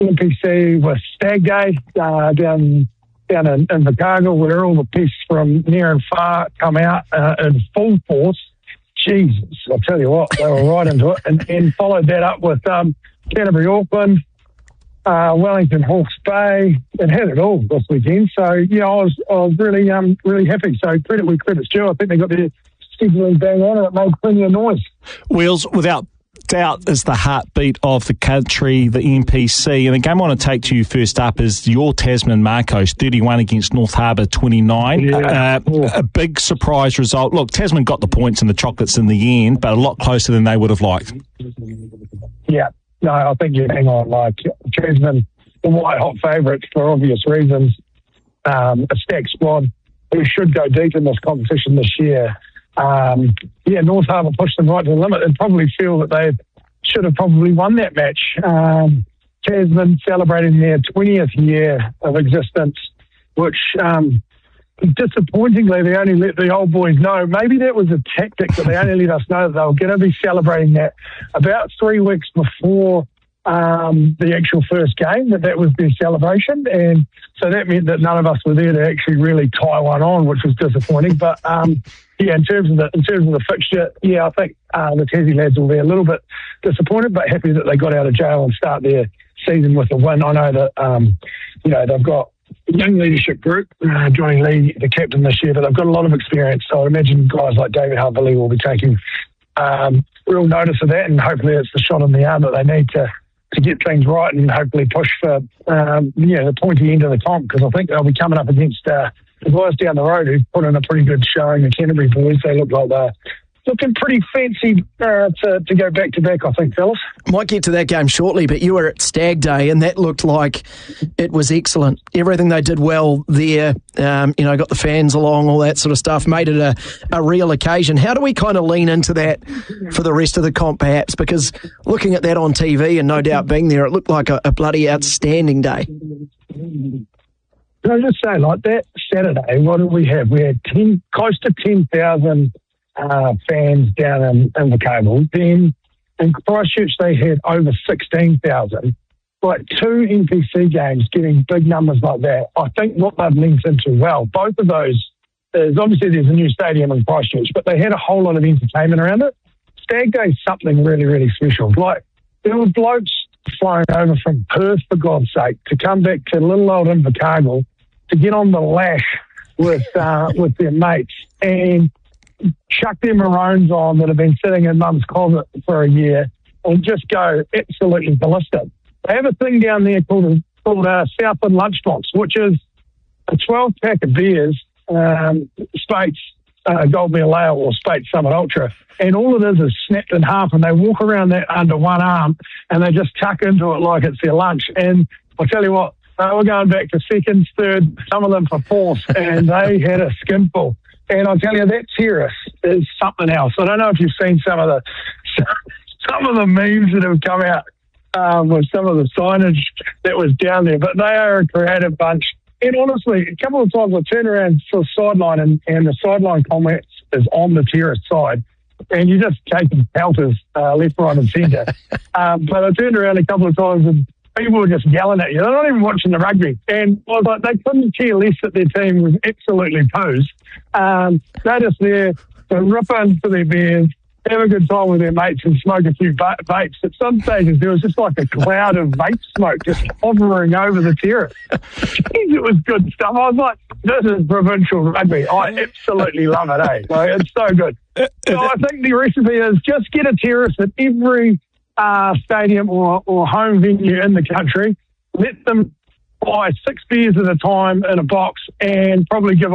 NPC with Stag Day down in Invercargill, where all the pests from near and far come out in full force. Jesus, I'll tell you what, they were right into it. And followed that up with Canterbury Auckland, Wellington Hawke's Bay. It had it all this weekend. So, yeah, I was really really happy. So credit where credit's due. I think they got their scheduling bang on and it made plenty of noise. Wheels, without doubt, is the heartbeat of the country, the NPC. And the game I want to take to you first up is your Tasman Marcos, 31 against North Harbour 29. Yeah. A big surprise result. Look, Tasman got the points and the chocolates in the end, but a lot closer than they would have liked. Yeah, no, I think you hang on. Like, Tasman, the white-hot favourites for obvious reasons. A stacked squad who should go deep in this competition this year. North Harbour pushed them right to the limit and probably feel that they should have probably won that match. Tasman celebrating their 20th year of existence, which disappointingly they only let the old boys know. Maybe that was a tactic, but they only let us know that they were going to be celebrating that about 3 weeks before the actual first game, that was their celebration. And so that meant that none of us were there to actually really tie one on, which was disappointing. But in terms of the fixture, I think the Tassie lads will be a little bit disappointed, but happy that they got out of jail and start their season with a win. I know that they've got a young leadership group, joining Lee, the captain this year, but they've got a lot of experience. So I imagine guys like David Hartley will be taking real notice of that, and hopefully it's the shot in the arm that they need to get things right and hopefully push for the pointy end of the comp, because I think they'll be coming up against the guys down the road who've put in a pretty good showing. The Canterbury boys, they look like they're looking pretty fancy to go back-to-back, I think, fellas. Might get to that game shortly, but you were at Stag Day and that looked like it was excellent. Everything they did well there, got the fans along, all that sort of stuff, made it a real occasion. How do we kind of lean into that for the rest of the comp, perhaps? Because looking at that on TV and no doubt being there, it looked like a bloody outstanding day. Can I just say, like that Saturday, what did we have? We had close to 10,000 fans down in the Cable. Then in Christchurch, they had over 16,000. Like two NPC games getting big numbers like that, I think what they've linked into well, both of those is obviously there's a new stadium in Christchurch, but they had a whole lot of entertainment around it. Stag Day is something really, really special. Like, there were blokes flying over from Perth, for God's sake, to come back to little old Invercargill to get on the lash with their mates and chuck their maroons on that have been sitting in mum's closet for a year and just go absolutely ballistic. They have a thing down there called Southland Lunchbox, which is a 12-pack of beers, Speight's Gold Meal Ale or Speight's Summit Ultra, and all it is snapped in half, and they walk around that under one arm and they just tuck into it like it's their lunch. And I'll tell you what, they were going back to seconds, third, some of them for fourth, and they had a skinful. And I'll tell you, that terrace is something else. I don't know if you've seen some of the memes that have come out with some of the signage that was down there, but they are a creative bunch. And honestly, a couple of times I turned around to the sideline and the sideline comments is on the terrace side, and you just taking pelters left, right and centre. But I turned around a couple of times and people were just yelling at you. They're not even watching the rugby. And I was like, they couldn't care less that their team was absolutely posed. They're just there to rip into their beers, have a good time with their mates and smoke a few vapes. At some stages, there was just like a cloud of vape smoke just hovering over the terrace. Jeez, it was good stuff. I was like, this is provincial rugby. I absolutely love it, eh? Like, it's so good. So I think the recipe is just get a terrace at every stadium or home venue in the country. Let them buy 6 beers at a time in a box and probably give